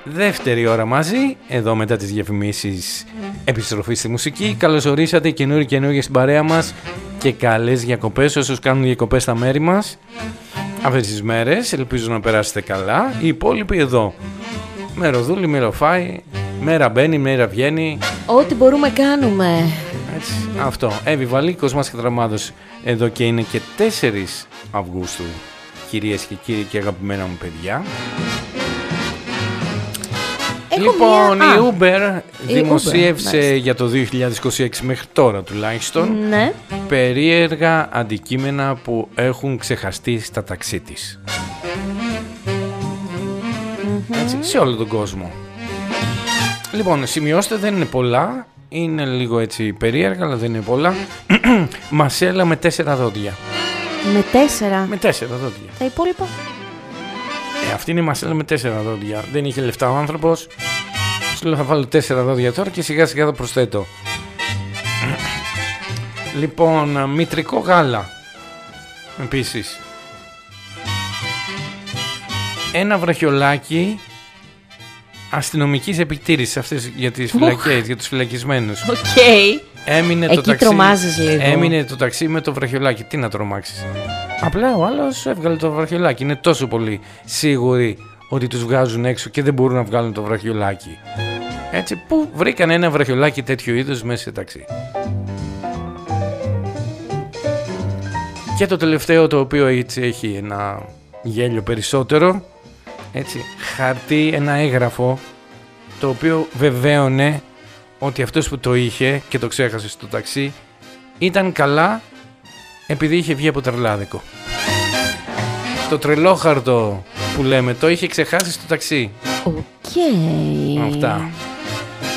Δεύτερη ώρα μαζί, εδώ μετά τις διαφημίσεις επιστροφή στη μουσική. Καλώς ορίσατε καινούργια στην παρέα μας και καλές διακοπές όσους κάνουν διακοπές στα μέρη μας αυτές τις μέρες. Ελπίζω να περάσετε καλά. Οι υπόλοιποι εδώ, μεροδούλη, μεροφάι, μέρα μπαίνει, μέρα βγαίνει. Ό,τι μπορούμε κάνουμε. Έτσι, αυτό. Εύη Βαλίκος μας κατραμάδωσε εδώ και είναι και 4 Αυγούστου, κυρίες και κύριοι και αγαπημένα μου παιδιά. Λοιπόν, η Uber δημοσίευσε για το 2026 μέχρι τώρα τουλάχιστον περίεργα αντικείμενα που έχουν ξεχαστεί στα ταξί της. Έτσι, σε όλο τον κόσμο. Λοιπόν, σημειώστε, δεν είναι πολλά. Είναι λίγο έτσι περίεργα, αλλά δεν είναι πολλά. Μασέλα με 4 δόντια. Με 4? Με 4 δόντια. Τα υπόλοιπα? Αυτή είναι η μασέλα με 4 δόντια. Δεν είχε λεφτά ο άνθρωπος. Σου λέω θα βάλω 4 δόντια τώρα και σιγά σιγά θα προσθέτω. Λοιπόν, μητρικό γάλα. Επίσης. Ένα βραχιολάκι αστυνομικής επιτήρησης, αυτές για τις φυλακές, για τους φυλακισμένους. Έμεινε εκεί το ταξί, τρομάζεις λίγο. Έμεινε το ταξί με το βραχιολάκι. Τι να τρομάξεις. Απλά ο άλλος έβγαλε το βραχιολάκι. Είναι τόσο πολύ σίγουροι ότι τους βγάζουν έξω και δεν μπορούν να βγάλουν το βραχιολάκι. Έτσι, πού βρήκαν ένα βραχιολάκι τέτοιο είδους μέσα σε ταξί. Και το τελευταίο, το οποίο έτσι έχει ένα γέλιο περισσότερο, έτσι, χαρτί, ένα έγγραφο, το οποίο βεβαίωνε ότι αυτός που το είχε και το ξέχασε στο ταξί ήταν καλά επειδή είχε βγει από τρελάδικο. Το τρελόχαρτο που λέμε το είχε ξεχάσει στο ταξί. Οκ. Αυτά.